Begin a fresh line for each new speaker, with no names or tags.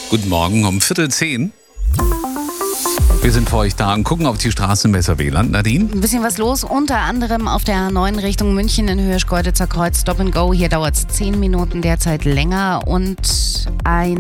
Guten Morgen um 9:45. Wir sind für euch da und gucken auf die Straßenmesser WLAN. Nadine?
Ein bisschen was los, unter anderem auf der A9 Richtung München in Höhe Schkeuditzer Kreuz Stop and Go. Hier dauert es 10 Minuten derzeit länger und ein